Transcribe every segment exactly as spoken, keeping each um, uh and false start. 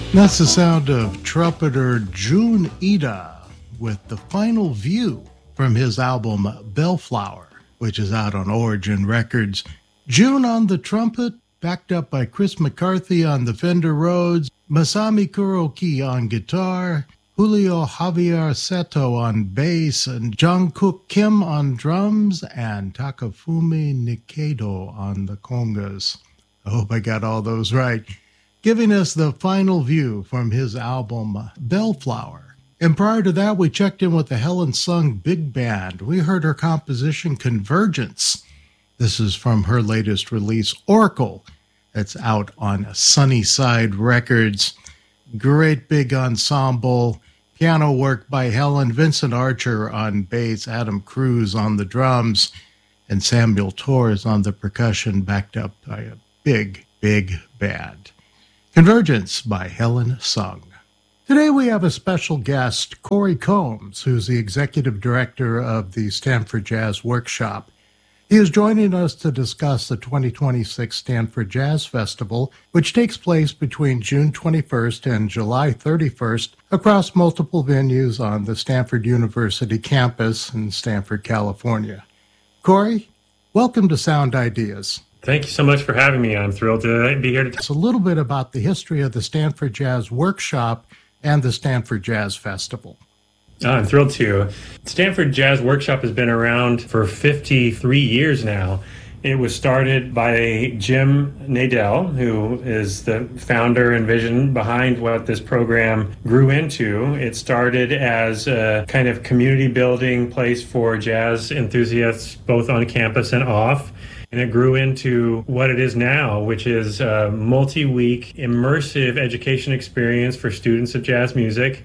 That's the sound of trumpeter Jun Ida with The Final View from his album Bellflower, which is out on Origin Records. Jun on the trumpet, backed up by Chris McCarthy on the Fender Rhodes, Masami Kuroki on guitar, Julio Javier Seto on bass, and Jungkook Kim on drums, and Takafumi Nikado on the congas. I hope I got all those right. Giving us The Final View from his album Bellflower. And prior to that, we checked in with the Helen Sung Big Band. We heard her composition Convergence. This is from her latest release, Oracle. It's out on Sunnyside Records. Great big ensemble. Piano work by Helen, Vincent Archer on bass, Adam Cruz on the drums, and Samuel Torres on the percussion, backed up by a big, big band. Convergence by Helen Sung. Today we have a special guest, Corey Combs, who's the executive director of the Stanford Jazz Workshop. He is joining us to discuss the twenty twenty-six Stanford Jazz Festival, which takes place between June twenty-first and July thirty-first across multiple venues on the Stanford University campus in Stanford, California. Corey, welcome to Sound Ideas. Thank you so much for having me. I'm thrilled to be here to talk a little bit about the history of the Stanford Jazz Workshop and the Stanford Jazz Festival. Oh, I'm thrilled to. Stanford Jazz Workshop has been around for fifty-three years now. It was started by Jim Nadell, who is the founder and vision behind what this program grew into. It started as a kind of community building place for jazz enthusiasts, both on campus and off. And it grew into what it is now, which is a multi-week immersive education experience for students of jazz music.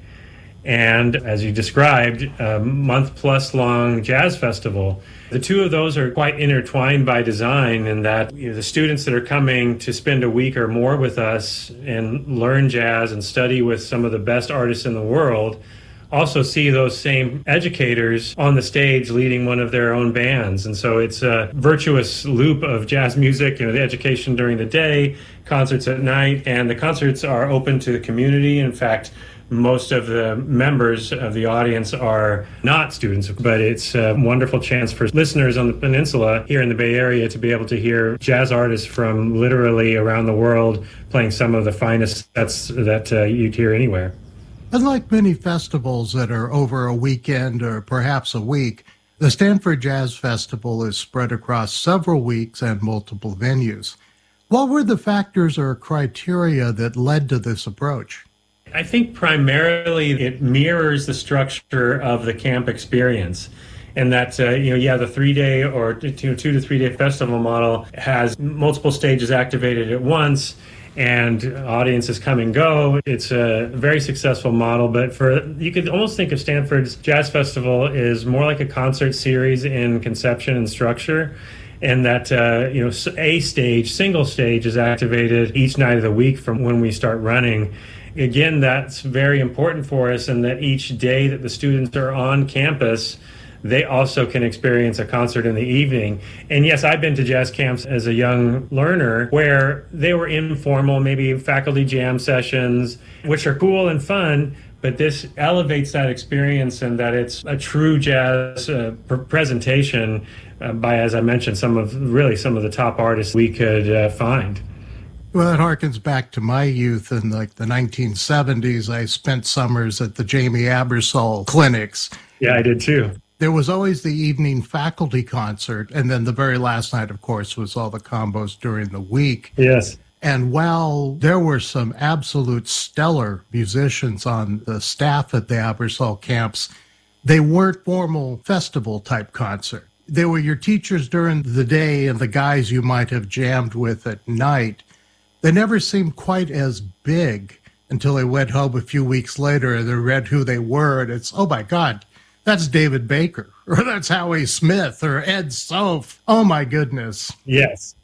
And as you described, a month-plus long jazz festival. The two of those are quite intertwined by design in that, you know, the students that are coming to spend a week or more with us and learn jazz and study with some of the best artists in the world also see those same educators on the stage leading one of their own bands. And so it's a virtuous loop of jazz music, you know, the education during the day, concerts at night, and the concerts are open to the community. In fact, most of the members of the audience are not students, but it's a wonderful chance for listeners on the peninsula here in the Bay Area to be able to hear jazz artists from literally around the world playing some of the finest sets that uh, you'd hear anywhere. Unlike many festivals that are over a weekend or perhaps a week, the Stanford Jazz Festival is spread across several weeks and multiple venues. What were the factors or criteria that led to this approach? I think primarily it mirrors the structure of the camp experience. And that, uh, you know, yeah, the three-day or two, two to three-day festival model has multiple stages activated at once, and audiences come and go. It's a very successful model, but for you could almost think of Stanford's Jazz Festival is more like a concert series in conception and structure, and that uh, you know a stage, single stage, is activated each night of the week from when we start running. Again, that's very important for us, and that each day that the students are on campus, they also can experience a concert in the evening. And yes, I've been to jazz camps as a young learner where they were informal, maybe faculty jam sessions, which are cool and fun, but this elevates that experience and that it's a true jazz uh, pr- presentation uh, by, as I mentioned, some of really some of the top artists we could uh, find. Well, it harkens back to my youth in like the nineteen seventies. I spent summers at the Jamie Abersol clinics. Yeah, I did too. There was always the evening faculty concert, and then the very last night, of course, was all the combos during the week. Yes. And while there were some absolute stellar musicians on the staff at the Abersol camps, they weren't formal festival-type concert. They were your teachers during the day and the guys you might have jammed with at night. They never seemed quite as big until they went home a few weeks later and they read who they were, and it's, oh my God, that's David Baker, or that's Howie Smith, or Ed Soph. Oh, my goodness. Yes,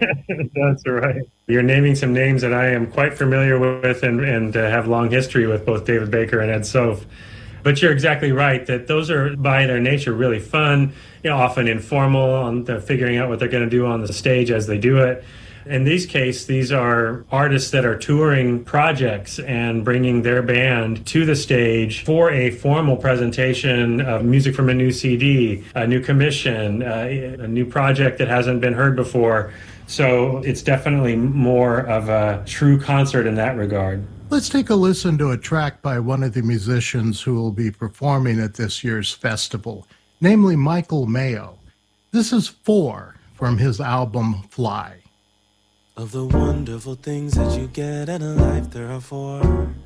that's right. You're naming some names that I am quite familiar with and, and uh, have long history with, both David Baker and Ed Soph. But you're exactly right that those are, by their nature, really fun, you know, often informal on the figuring out what they're going to do on the stage as they do it. In these cases, these are artists that are touring projects and bringing their band to the stage for a formal presentation of music from a new C D, a new commission, uh, a new project that hasn't been heard before. So it's definitely more of a true concert in that regard. Let's take a listen to a track by one of the musicians who will be performing at this year's festival, namely Michael Mayo. This is Four from his album Fly. Of the wonderful things that you get in life, there are four.